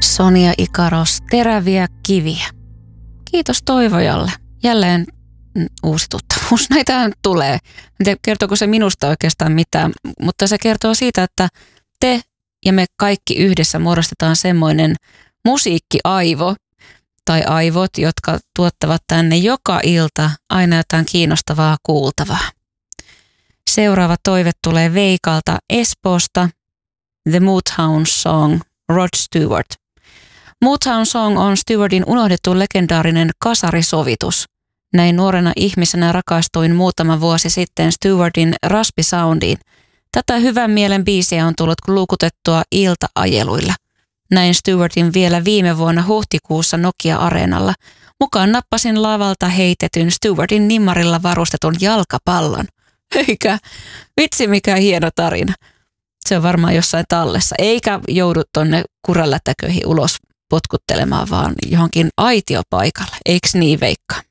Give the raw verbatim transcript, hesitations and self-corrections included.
Sonia Ikaros, Teräviä kiviä. Kiitos Toivojalle. Jälleen uusi tuttavuus. Näitä tulee. En tiedä, kertooko se minusta oikeastaan mitään, mutta se kertoo siitä, että te ja me kaikki yhdessä muodostetaan semmoinen musiikkiaivo tai aivot, jotka tuottavat tänne joka ilta aina jotain kiinnostavaa kuultavaa. Seuraava toive tulee Veikalta Espoosta. The Motown Song, Rod Stewart. Motown Song on Stewartin unohdettu legendaarinen kasarisovitus. Näin nuorena ihmisenä rakastuin muutama vuosi sitten Stewartin raspisoundiin. Tätä hyvän mielen biisiä on tullut luukutettua ilta-ajeluilla. Näin Stewartin vielä viime vuonna huhtikuussa Nokia-areenalla. Mukaan nappasin lavalta heitetyn Stewartin nimmarilla varustetun jalkapallon. Eikä, vitsi mikä hieno tarina. Se on varmaan jossain tallessa. Eikä joudu tonne kurallätäköihin ulos potkuttelemaan, vaan johonkin aitiopaikalle. Eiks niin, Veikka?